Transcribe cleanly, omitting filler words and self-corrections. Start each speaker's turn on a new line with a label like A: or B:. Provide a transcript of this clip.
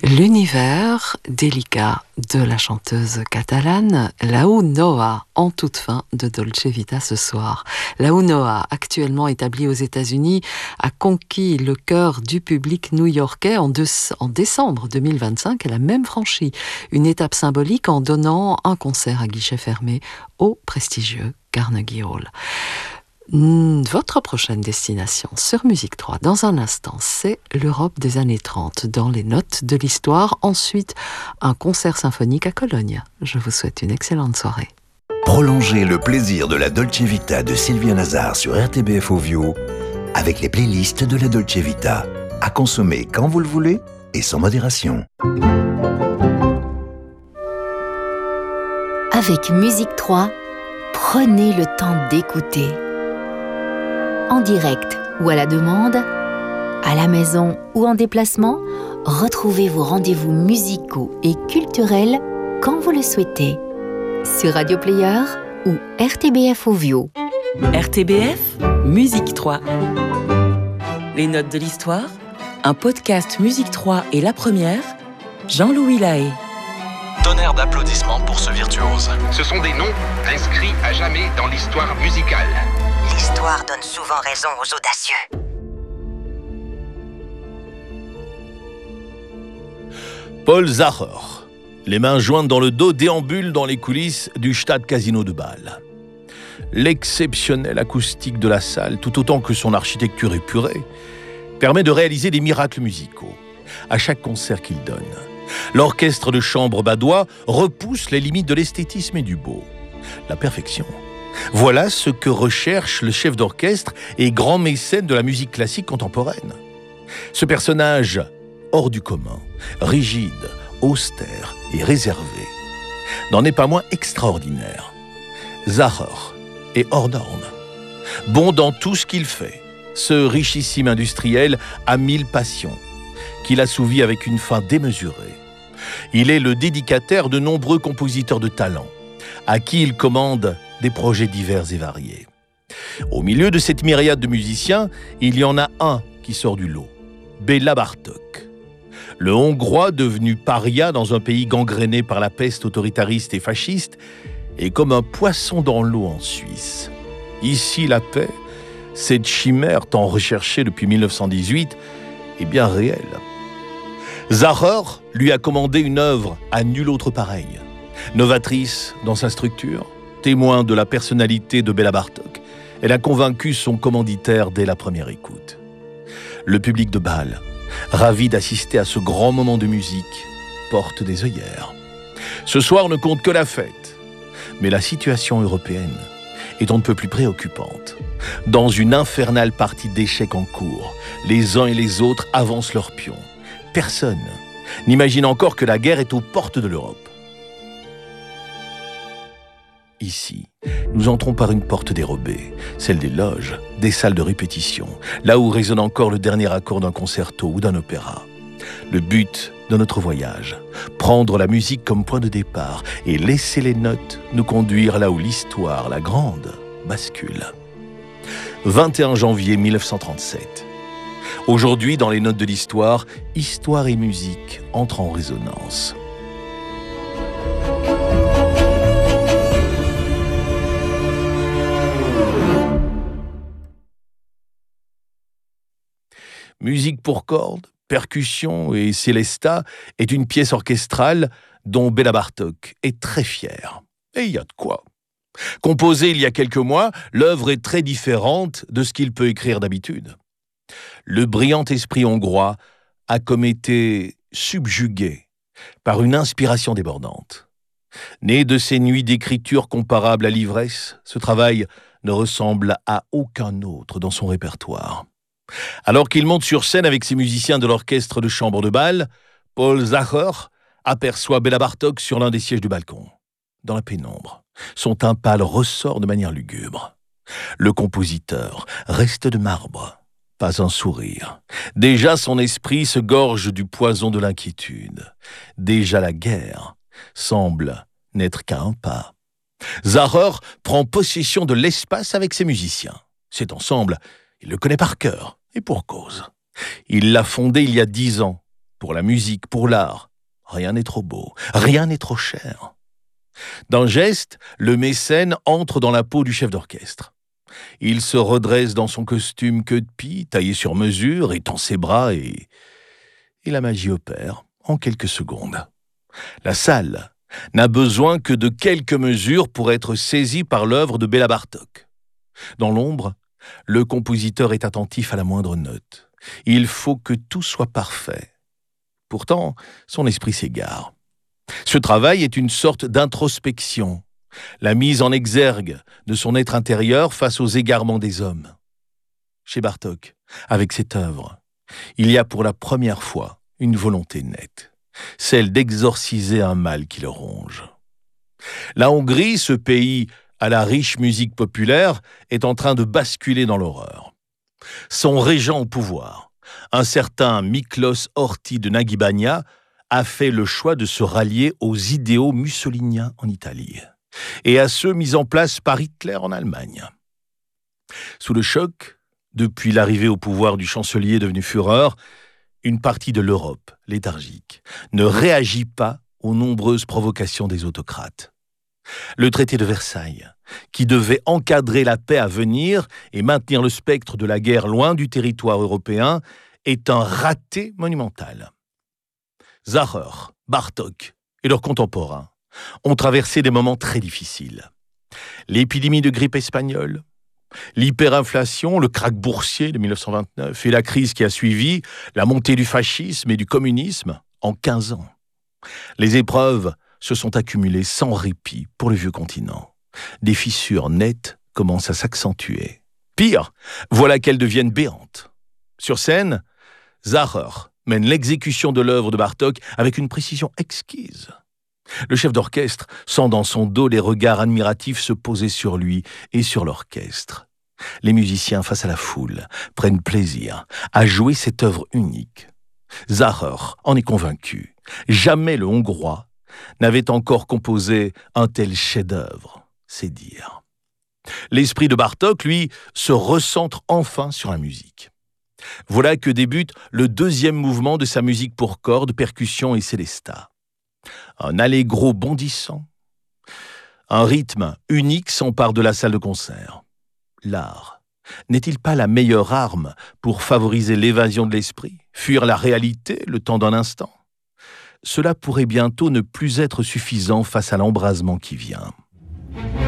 A: L'univers délicat de la chanteuse catalane Lau Noa, en toute fin de Dolce Vita ce soir. Lau Noa, actuellement établie aux États-Unis, a conquis le cœur du public new-yorkais en décembre 2025. Elle a même franchi une étape symbolique en donnant un concert à guichet fermé au prestigieux Carnegie Hall. Votre prochaine destination sur Musique 3, dans un instant, c'est l'Europe des années 30, dans les notes de l'histoire. Ensuite, un concert symphonique à Cologne. Je vous souhaite une excellente soirée.
B: Prolongez le plaisir de la Dolce Vita de Sylvia Nazar sur RTBF Ovio avec les playlists de la Dolce Vita, à consommer quand vous le voulez et sans modération.
C: Avec Musique 3, prenez le temps d'écouter. En direct ou à la demande, à la maison ou en déplacement, retrouvez vos rendez-vous musicaux et culturels quand vous le souhaitez. Sur Radio Player ou RTBF Ovio.
D: RTBF, Musique 3. Les notes de l'histoire, un podcast Musique 3 et la première, Jean-Louis Lahaye.
E: Tonnerre d'applaudissements pour ce virtuose.
F: Ce sont des noms inscrits à jamais dans l'histoire musicale.
G: L'histoire donne souvent raison aux audacieux.
H: Paul Zacher, les mains jointes dans le dos, déambule dans les coulisses du Stade Casino de Bâle. L'exceptionnelle acoustique de la salle, tout autant que son architecture épurée, permet de réaliser des miracles musicaux à chaque concert qu'il donne. L'orchestre de chambre badois repousse les limites de l'esthétisme et du beau. La perfection. Voilà ce que recherche le chef d'orchestre et grand mécène de la musique classique contemporaine. Ce personnage hors du commun, rigide, austère et réservé, n'en est pas moins extraordinaire. Zacher est hors norme. Bon dans tout ce qu'il fait, ce richissime industriel a 1000 passions, qu'il assouvit avec une fin démesurée. Il est le dédicataire de nombreux compositeurs de talent, à qui il commande des projets divers et variés. Au milieu de cette myriade de musiciens, il y en a un qui sort du lot, Béla Bartók. Le Hongrois, devenu paria dans un pays gangréné par la peste autoritariste et fasciste, est comme un poisson dans l'eau en Suisse. Ici, la paix, cette chimère tant recherchée depuis 1918, est bien réelle. Zacher lui a commandé une œuvre à nul autre pareille. Novatrice dans sa structure, témoin de la personnalité de Béla Bartók, elle a convaincu son commanditaire dès la première écoute. Le public de Bâle, ravi d'assister à ce grand moment de musique, porte des œillères. Ce soir ne compte que la fête, mais la situation européenne est on ne peut plus préoccupante. Dans une infernale partie d'échecs en cours, les uns et les autres avancent leurs pions. Personne n'imagine encore que la guerre est aux portes de l'Europe. Ici, nous entrons par une porte dérobée, celle des loges, des salles de répétition, là où résonne encore le dernier accord d'un concerto ou d'un opéra. Le but de notre voyage, prendre la musique comme point de départ et laisser les notes nous conduire là où l'histoire, la grande, bascule. 21 janvier 1937. Aujourd'hui, dans les notes de l'histoire, histoire et musique entrent en résonance. Musique pour cordes, percussion et célesta est une pièce orchestrale dont Béla Bartók est très fier. Et il y a de quoi. Composée il y a quelques mois, l'œuvre est très différente de ce qu'il peut écrire d'habitude. Le brillant esprit hongrois a comme été subjugué par une inspiration débordante. Né de ces nuits d'écriture comparables à l'ivresse, ce travail ne ressemble à aucun autre dans son répertoire. Alors qu'il monte sur scène avec ses musiciens de l'orchestre de chambre de Bâle, Paul Zacher aperçoit Béla Bartók sur l'un des sièges du balcon. Dans la pénombre, son teint pâle ressort de manière lugubre. Le compositeur reste de marbre, pas un sourire. Déjà son esprit se gorge du poison de l'inquiétude. Déjà la guerre semble n'être qu'à un pas. Zacher prend possession de l'espace avec ses musiciens. Cet ensemble, il le connaît par cœur, et pour cause. Il l'a fondé il y a 10 ans, Pour la musique, pour l'art, rien n'est trop beau, rien n'est trop cher. D'un geste, le mécène entre dans la peau du chef d'orchestre. Il se redresse dans son costume queue de pie, taillé sur mesure, étend ses bras et la magie opère en quelques secondes. La salle n'a besoin que de quelques mesures pour être saisie par l'œuvre de Béla Bartók. Dans l'ombre, le compositeur est attentif à la moindre note. Il faut que tout soit parfait. Pourtant, son esprit s'égare. Ce travail est une sorte d'introspection, la mise en exergue de son être intérieur face aux égarements des hommes. Chez Bartók, avec cette œuvre, il y a pour la première fois une volonté nette, celle d'exorciser un mal qui le ronge. La Hongrie, ce pays à la riche musique populaire, est en train de basculer dans l'horreur. Son régent au pouvoir, un certain Miklos Horthy de Nagybania, a fait le choix de se rallier aux idéaux mussoliniens en Italie et à ceux mis en place par Hitler en Allemagne. Sous le choc, depuis l'arrivée au pouvoir du chancelier devenu Führer, une partie de l'Europe, léthargique, ne réagit pas aux nombreuses provocations des autocrates. Le traité de Versailles, qui devait encadrer la paix à venir et maintenir le spectre de la guerre loin du territoire européen, est un raté monumental. Záhor, Bartók et leurs contemporains ont traversé des moments très difficiles. L'épidémie de grippe espagnole, l'hyperinflation, le krach boursier de 1929 et la crise qui a suivi, la montée du fascisme et du communisme en 15 ans. Les épreuves se sont accumulées sans répit pour le vieux continent. Des fissures nettes commencent à s'accentuer. Pire, voilà qu'elles deviennent béantes. Sur scène, Záhor mène l'exécution de l'œuvre de Bartók avec une précision exquise. Le chef d'orchestre sent dans son dos les regards admiratifs se poser sur lui et sur l'orchestre. Les musiciens face à la foule prennent plaisir à jouer cette œuvre unique. Záhor en est convaincu. Jamais le Hongrois n'avait encore composé un tel chef-d'œuvre, c'est dire. L'esprit de Bartók, lui, se recentre enfin sur la musique. Voilà que débute le deuxième mouvement de sa musique pour cordes, percussions et célestas. Un allegro bondissant, un rythme unique s'empare de la salle de concert. L'art n'est-il pas la meilleure arme pour favoriser l'évasion de l'esprit, fuir la réalité le temps d'un instant ? Cela pourrait bientôt ne plus être suffisant face à l'embrasement qui vient.